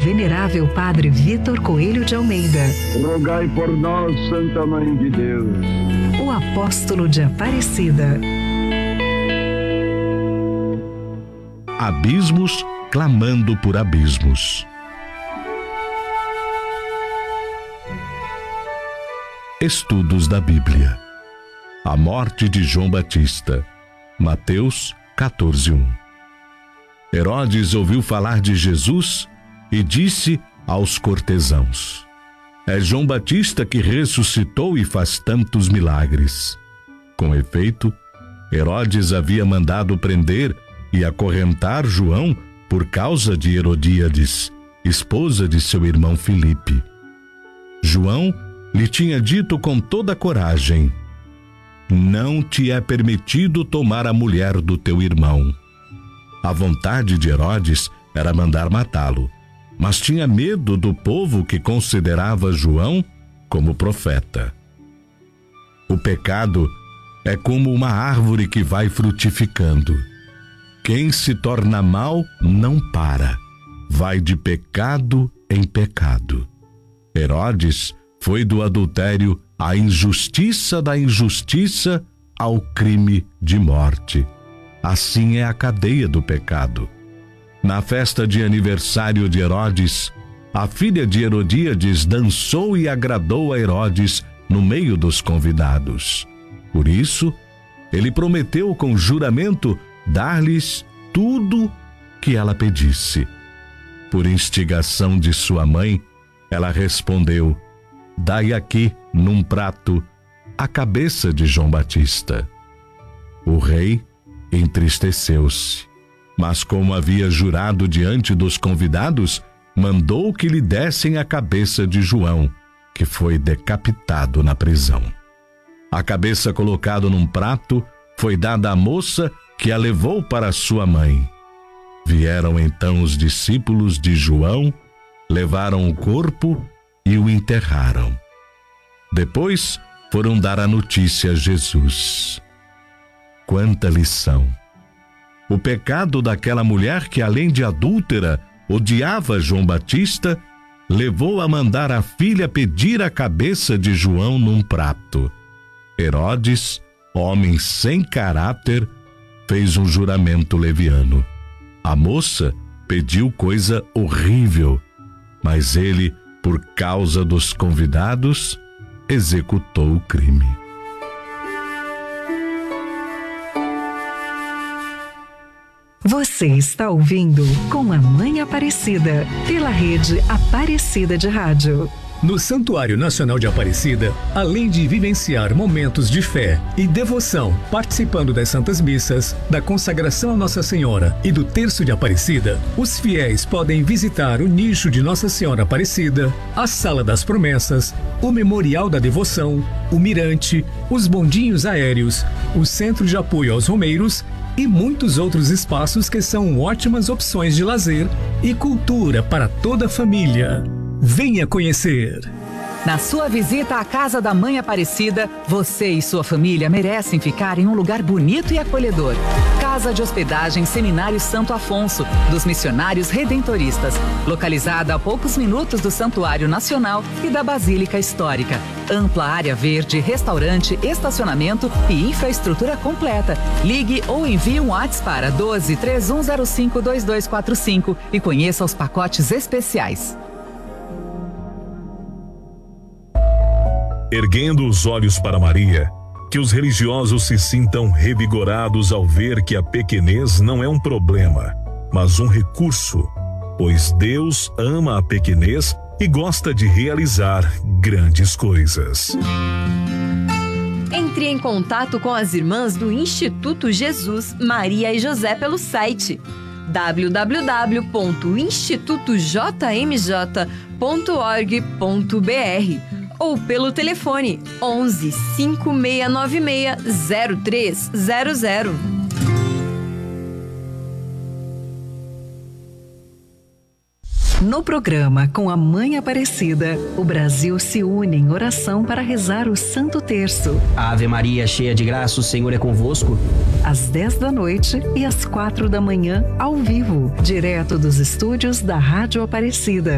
Venerável Padre Vitor Coelho de Almeida. Rogai por nós, Santa Mãe de Deus. O Apóstolo de Aparecida. Abismos clamando por abismos. Estudos da Bíblia. A morte de João Batista. Mateus 14:1. Herodes ouviu falar de Jesus e disse aos cortesãos: é João Batista que ressuscitou e faz tantos milagres. Com efeito, Herodes havia mandado prender e acorrentar João por causa de Herodíades, esposa de seu irmão Filipe. João lhe tinha dito com toda coragem: não te é permitido tomar a mulher do teu irmão. A vontade de Herodes era mandar matá-lo, mas tinha medo do povo que considerava João como profeta. O pecado é como uma árvore que vai frutificando. Quem se torna mau não para, vai de pecado em pecado. Herodes foi do adultério à injustiça da injustiça ao crime de morte. Assim é a cadeia do pecado. Na festa de aniversário de Herodes, a filha de Herodíades dançou e agradou a Herodes no meio dos convidados. Por isso, ele prometeu com juramento dar-lhes tudo que ela pedisse. Por instigação de sua mãe, ela respondeu: dai aqui, num prato, a cabeça de João Batista. O rei entristeceu-se, mas como havia jurado diante dos convidados, mandou que lhe dessem a cabeça de João, que foi decapitado na prisão. A cabeça colocada num prato foi dada à moça, que a levou para sua mãe. Vieram então os discípulos de João, levaram o corpo e o enterraram. Depois foram dar a notícia a Jesus. Quanta lição! O pecado daquela mulher que, além de adúltera, odiava João Batista, levou a mandar a filha pedir a cabeça de João num prato. Herodes, homem sem caráter, fez um juramento leviano. A moça pediu coisa horrível, mas ele, por causa dos convidados, executou o crime. Você está ouvindo Com a Mãe Aparecida, pela rede Aparecida de Rádio. No Santuário Nacional de Aparecida, além de vivenciar momentos de fé e devoção, participando das Santas Missas, da consagração a Nossa Senhora e do Terço de Aparecida, os fiéis podem visitar o nicho de Nossa Senhora Aparecida, a Sala das Promessas, o Memorial da Devoção, o Mirante, os bondinhos aéreos, o Centro de Apoio aos Romeiros e muitos outros espaços que são ótimas opções de lazer e cultura para toda a família. Venha conhecer! Na sua visita à Casa da Mãe Aparecida, você e sua família merecem ficar em um lugar bonito e acolhedor. Casa de Hospedagem Seminário Santo Afonso, dos Missionários Redentoristas, localizada a poucos minutos do Santuário Nacional e da Basílica Histórica. Ampla área verde, restaurante, estacionamento e infraestrutura completa. Ligue ou envie um WhatsApp para 12 3105 2245 e conheça os pacotes especiais. Erguendo os olhos para Maria, que os religiosos se sintam revigorados ao ver que a pequenez não é um problema, mas um recurso, pois Deus ama a pequenez e gosta de realizar grandes coisas. Entre em contato com as irmãs do Instituto Jesus, Maria e José pelo site www.institutojmj.org.br ou pelo telefone 11 5696 0300. No programa Com a Mãe Aparecida, o Brasil se une em oração para rezar o Santo Terço. Ave Maria, cheia de graça, o Senhor é convosco. Às 10 da noite e às 4 da manhã, ao vivo, direto dos estúdios da Rádio Aparecida.